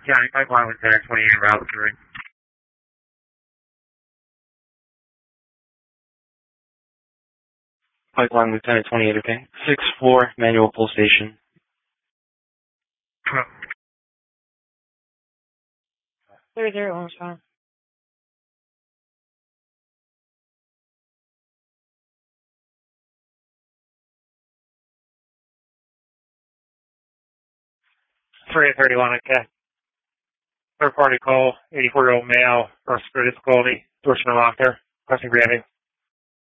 County Pipeline Lieutenant 28 Route 3. Pipeline Lieutenant 28, okay. 6th floor, manual pull station. 301, fine. Three at 31, okay. Third party call, 84-year-old male, respiratory difficulty, dorsal locker, question granted.